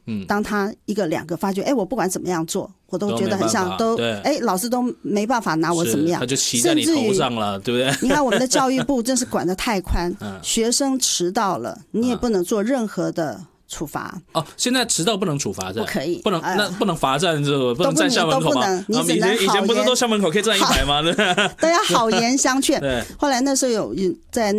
当他一个两个发觉，我不管怎么样做，我都觉得很像老师都没办法拿我怎么样， 他就骑在你头上了，对不对？ 你看我们的教育部真是管得太宽，学生迟到了，你也不能做任何的处罚。 现在迟到不能处罚， 不可以， 不能那不能罚站，不能站校门口吗？ 你只能以前不是都校门口可以站100吗？ 都要好言相劝。后来那时候有在